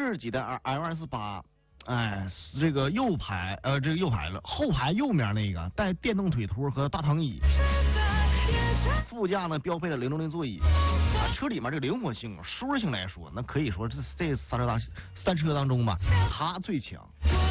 日级的 L28，这个右排了，后排右面那个带电动腿托和大躺椅，副驾呢标配了060座椅。车里面这个灵活性、舒适性来说，那可以说这三车当中吧，它最强。